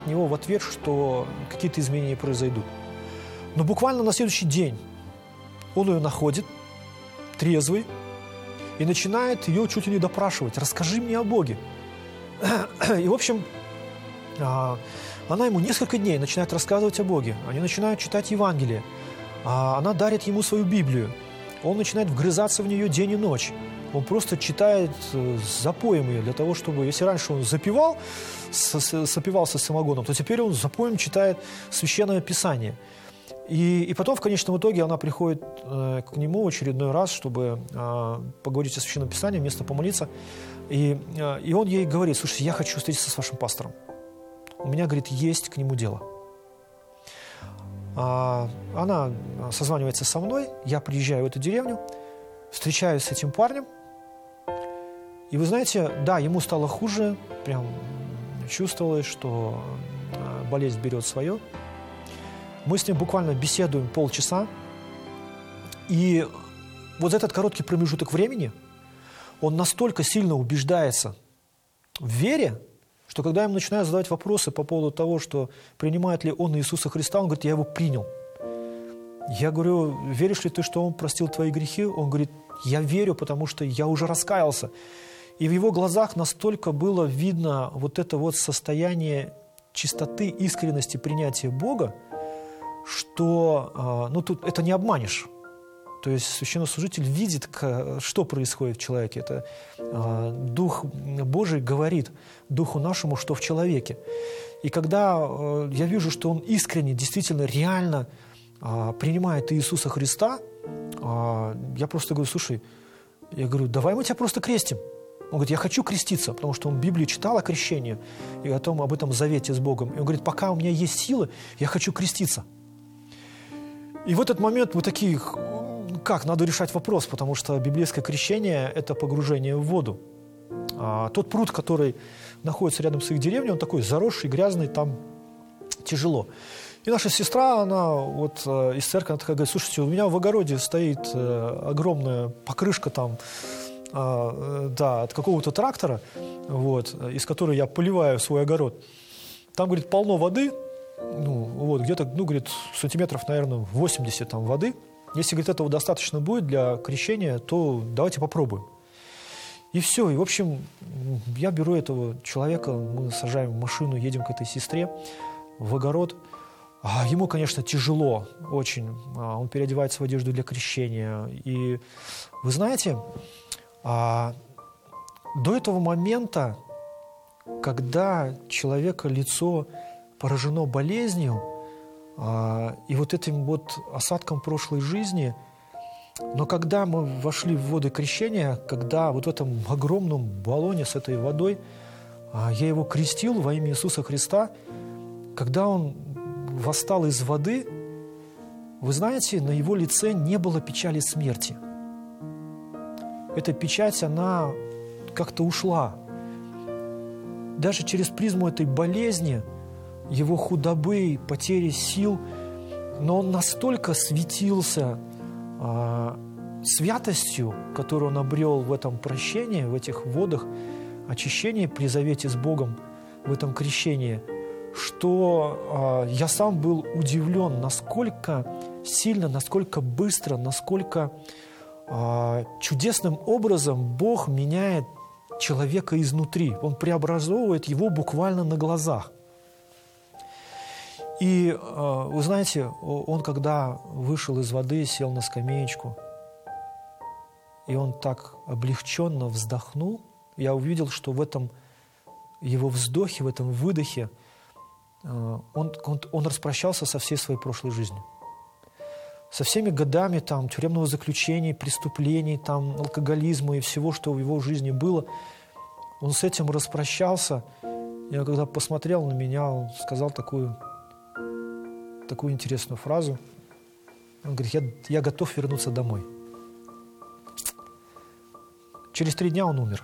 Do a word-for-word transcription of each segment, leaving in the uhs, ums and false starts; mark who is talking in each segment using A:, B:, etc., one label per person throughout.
A: от него в ответ, что какие-то изменения произойдут. Но буквально на следующий день он ее находит, трезвый, и начинает ее чуть ли не допрашивать. «Расскажи мне о Боге». И, в общем, она ему несколько дней начинает рассказывать о Боге. Они начинают читать Евангелие. Она дарит ему свою Библию. Он начинает вгрызаться в нее день и ночь. Он просто читает запоем ее для того, чтобы... Если раньше он запевал, сопевался с самогоном, то теперь он запоем читает Священное Писание. И, и потом, в конечном итоге, она приходит э, к нему в очередной раз, чтобы э, поговорить о Священном Писании, вместо помолиться. И, э, и он ей говорит: «Слушайте, я хочу встретиться с вашим пастором. У меня, говорит, есть к нему дело». А, она созванивается со мной, я приезжаю в эту деревню, встречаюсь с этим парнем. И вы знаете, да, ему стало хуже, прям чувствовалось, что болезнь берет свое. Мы с ним буквально беседуем полчаса, и вот этот короткий промежуток времени, он настолько сильно убеждается в вере, что когда я ему начинаю задавать вопросы по поводу того, что принимает ли он Иисуса Христа, он говорит: «Я его принял». Я говорю: «Веришь ли ты, что он простил твои грехи?» Он говорит: «Я верю, потому что я уже раскаялся». И в его глазах настолько было видно вот это вот состояние чистоты, искренности принятия Бога, что, ну, тут это не обманешь. То есть священнослужитель видит, что происходит в человеке. Это Дух Божий говорит Духу нашему, что в человеке. И когда я вижу, что он искренне, действительно, реально принимает Иисуса Христа, я просто говорю: «Слушай, я говорю, давай мы тебя просто крестим». Он говорит: «Я хочу креститься», потому что он Библию читал о крещении и о том, об этом завете с Богом. И он говорит: «Пока у меня есть силы, я хочу креститься». И в этот момент мы такие: как, надо решать вопрос, потому что библейское крещение – это погружение в воду. А тот пруд, который находится рядом с их деревней, он такой заросший, грязный, там тяжело. И наша сестра, она вот из церкви, она такая говорит: «Слушайте, у меня в огороде стоит огромная покрышка там, да, от какого-то трактора, вот, из которой я поливаю свой огород. Там, говорит, полно воды, ну, вот, где-то, ну, говорит, сантиметров, наверное, восемьдесят там воды. Если, говорит, этого достаточно будет для крещения, то давайте попробуем». И все. И, в общем, я беру этого человека, мы сажаем в машину, едем к этой сестре в огород. А ему, конечно, тяжело очень. Он переодевается в одежду для крещения. И вы знаете, а, до этого момента, когда человека лицо поражено болезнью, а, и вот этим вот осадком прошлой жизни, но когда мы вошли в воды крещения, когда вот в этом огромном баллоне с этой водой, а, я его крестил во имя Иисуса Христа, когда он восстал из воды, вы знаете, на его лице не было печали смерти. Эта печать, она как-то ушла. Даже через призму этой болезни, его худобы, потери сил, но он настолько светился а, святостью, которую он обрел в этом прощении, в этих водах очищения при завете с Богом, в этом крещении, что э, я сам был удивлен, насколько сильно, насколько быстро, насколько э, чудесным образом Бог меняет человека изнутри. Он преобразовывает его буквально на глазах. И э, вы знаете, он, когда вышел из воды, сел на скамеечку, и он так облегченно вздохнул, я увидел, что в этом его вздохе, в этом выдохе Он, он, он распрощался со всей своей прошлой жизнью. Со всеми годами там, тюремного заключения, преступлений, там, алкоголизма и всего, что в его жизни было. Он с этим распрощался. И он, когда посмотрел на меня, он сказал такую, такую интересную фразу. Он говорит: я, я готов вернуться домой. Через три дня он умер.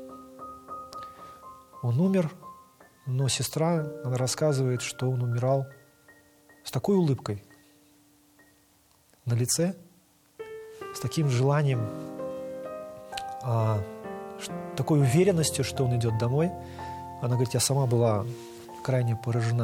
A: Он умер. Но сестра, она рассказывает, что он умирал с такой улыбкой на лице, с таким желанием, а, такой уверенностью, что он идет домой. Она говорит: я сама была крайне поражена.